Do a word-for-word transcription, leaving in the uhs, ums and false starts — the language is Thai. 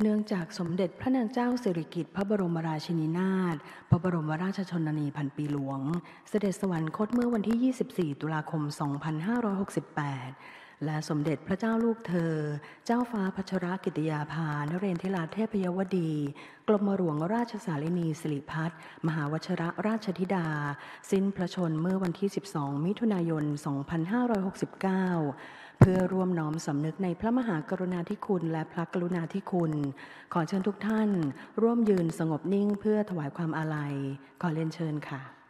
เนื่องจากสมเด็จพระนางเจ้าสิริกิติ์พระบรมราชินีนาถพระบรมราชชนนีพันปีหลวงเสด็จสวรรคตเมื่อวันที่ ยี่สิบสี่ ตุลาคม สองพันห้าร้อยหกสิบแปด และสมเด็จพระเจ้าลูกเธอ เจ้าฟ้าพัชรกิติยาภานเรนทิราเทพยวดี กรมหลวงราชสารินีสิริพัฒน์มหาวชิรราชธิดา สิ้นพระชนม์เมื่อวันที่ สิบสอง มิถุนายน สองพันห้าร้อยหกสิบเก้า เพื่อร่วมน้อมสำนึกในพระมหากรุณาธิคุณและพระกรุณาธิคุณ ขอเชิญทุกท่านร่วมยืนสงบนิ่งเพื่อถวายความอาลัย ขอเรียนเชิญค่ะ